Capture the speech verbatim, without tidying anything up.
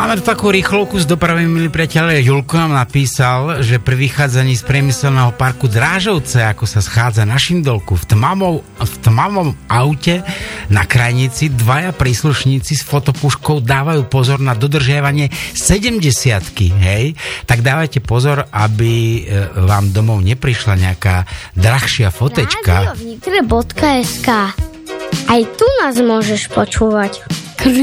Máme tu takú rýchlovku z dopravy, milí priatelia. Julko nám napísal, že pri vychádzaní z priemyselného parku Drážovce, ako sa schádza na Šindolku, v tmavom, v tmavom aute na krajnici dvaja príslušníci s fotopuškou dávajú pozor na dodržiavanie sedemdesiatky, hej? Tak dávajte pozor, aby vám domov neprišla nejaká drahšia fotečka. rádio vnitre bodka es ká. Aj tu nás môžeš počúvať.